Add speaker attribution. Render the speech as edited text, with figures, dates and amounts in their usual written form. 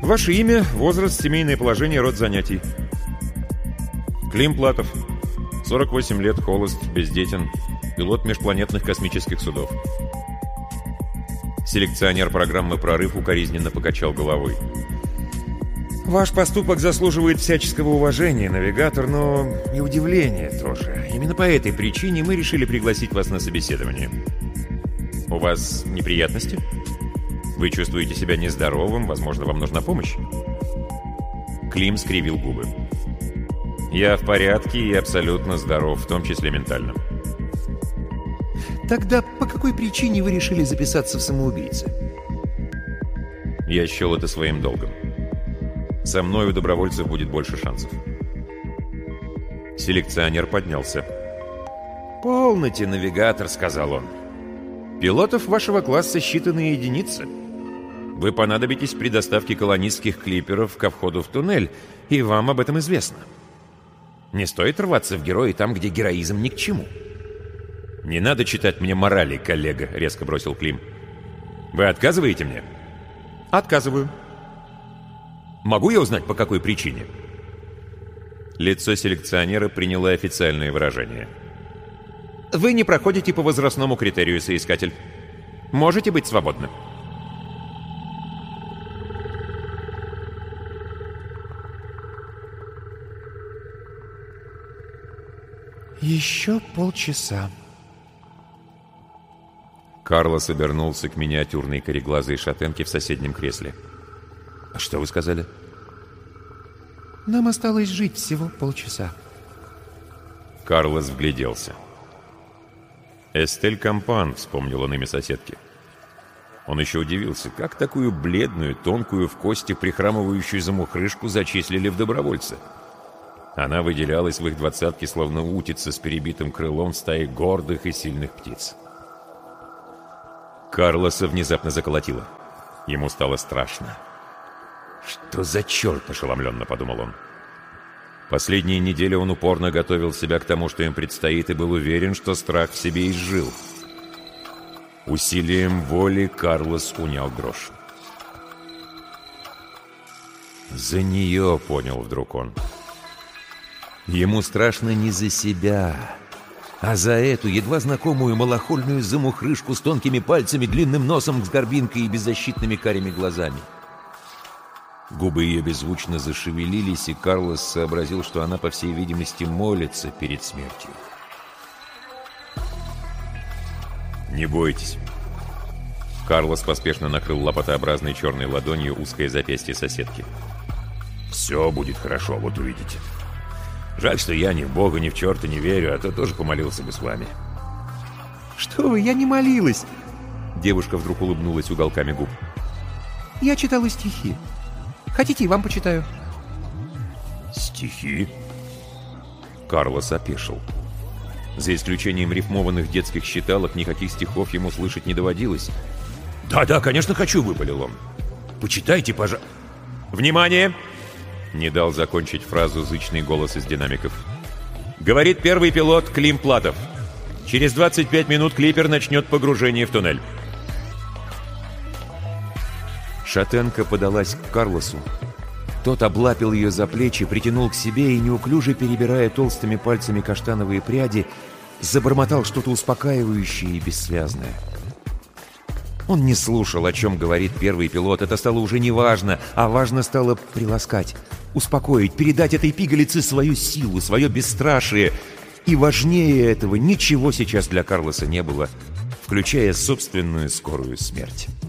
Speaker 1: Ваше имя, возраст, семейное положение, род занятий. Клим Платов. 48 лет, холост, бездетен. Пилот межпланетных космических судов. Селекционер программы «Прорыв» укоризненно покачал головой. Ваш поступок заслуживает всяческого уважения, навигатор, но и удивления тоже. Именно по этой причине мы решили пригласить вас на собеседование. У вас неприятности? Вы чувствуете себя нездоровым, возможно, вам нужна помощь? Клим скривил губы. Я в порядке и абсолютно здоров, в том числе ментально.
Speaker 2: Тогда по какой причине вы решили записаться в самоубийцы?
Speaker 1: Я счел это своим долгом. Со мной у добровольцев будет больше шансов. Селекционер поднялся. «Полноте, навигатор», — сказал он. «Пилотов вашего класса считанные единицы. Вы понадобитесь при доставке колонистских клиперов ко входу в туннель, и вам об этом известно. Не стоит рваться в герои там, где героизм ни к чему». «Не надо читать мне морали, коллега», — резко бросил Клим. «Вы отказываете мне?» «Отказываю». «Могу я узнать, по какой причине?» Лицо селекционера приняло официальное выражение. «Вы не проходите по возрастному критерию, соискатель. Можете быть свободны».
Speaker 2: «Еще полчаса».
Speaker 1: Карлос обернулся к миниатюрной кореглазой шатенке в соседнем кресле. «Что вы сказали?»
Speaker 2: «Нам осталось жить всего полчаса».
Speaker 1: Карлос вгляделся. «Эстель Кампан», — вспомнил он имя соседки. Он еще удивился, как такую бледную, тонкую в кости, прихрамывающую замухрышку зачислили в добровольцы. Она выделялась в их двадцатке, словно утица с перебитым крылом в стае гордых и сильных птиц. Карлоса внезапно заколотило. Ему стало страшно. «Что за черт?» — ошеломленно подумал он. Последние недели он упорно готовил себя к тому, что им предстоит, и был уверен, что страх в себе изжил. Усилием воли Карлос унял дрожь. «За нее», — понял вдруг он. Ему страшно не за себя, а за эту едва знакомую малохольную замухрышку с тонкими пальцами, длинным носом с горбинкой и беззащитными карими глазами. Губы ее беззвучно зашевелились, и Карлос сообразил, что она, по всей видимости, молится перед смертью. «Не бойтесь». Карлос поспешно накрыл лопатообразной черной ладонью узкое запястье соседки. «Все будет хорошо, вот увидите. Жаль, что я ни в Бога, ни в черта не верю, а то тоже помолился бы с вами».
Speaker 2: «Что вы, я не молилась!»
Speaker 1: Девушка вдруг улыбнулась уголками губ.
Speaker 2: «Я читала стихи. Хотите, и вам почитаю?»
Speaker 1: «Стихи?» Карлос опешил. За исключением рифмованных детских считалок, никаких стихов ему слышать не доводилось. «Да, конечно, хочу», — выпалил он. «Почитайте, пожалуйста». «Внимание!» — не дал закончить фразу зычный голос из динамиков. «Говорит первый пилот Клим Платов. Через 25 минут клипер начнет погружение в туннель». Шатенка подалась к Карлосу. Тот облапил ее за плечи, притянул к себе и, неуклюже перебирая толстыми пальцами каштановые пряди, забормотал что-то успокаивающее и бессвязное. Он не слушал, о чем говорит первый пилот. Это стало уже не важно, а важно стало приласкать, успокоить, передать этой пигалице свою силу, свое бесстрашие. И важнее этого ничего сейчас для Карлоса не было, включая собственную скорую смерть.